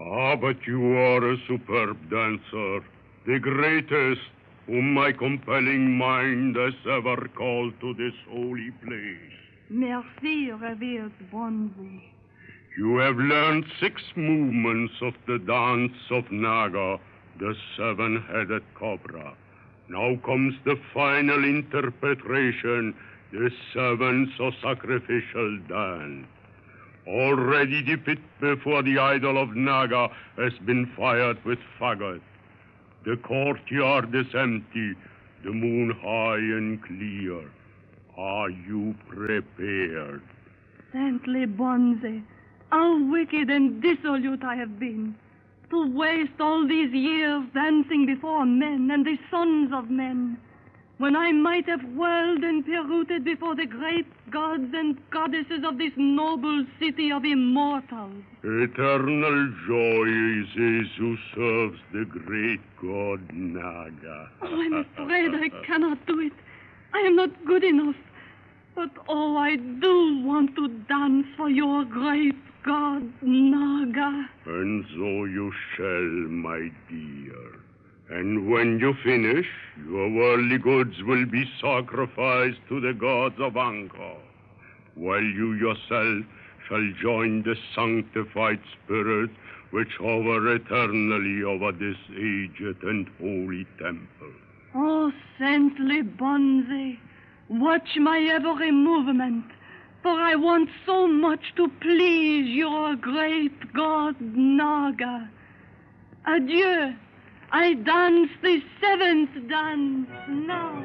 Ah, but you are a superb dancer, the greatest whom my compelling mind has ever called to this holy place. Merci, revered Bonze. You have learned 6 movements of the dance of Naga, the 7-headed cobra. Now comes the final interpretation, the 7th or sacrificial dance. Already the pit before the idol of Naga has been fired with faggot. The courtyard is empty, the moon high and clear. Are you prepared? Saintly Bonze, how wicked and dissolute I have been, to waste all these years dancing before men and the sons of men, when I might have whirled and pirouetted before the great gods and goddesses of this noble city of immortals. Eternal joy is his who serves the great god Naga. Oh, I'm afraid I cannot do it. I am not good enough. But, oh, I do want to dance for your great god, Naga. And so you shall, my dear. And when you finish, your worldly goods will be sacrificed to the gods of Angkor, while you yourself shall join the sanctified spirits which hover eternally over this aged and holy temple. Oh, saintly Bonze, watch my every movement, for I want so much to please your great god, Naga. Adieu. I dance the 7th dance now.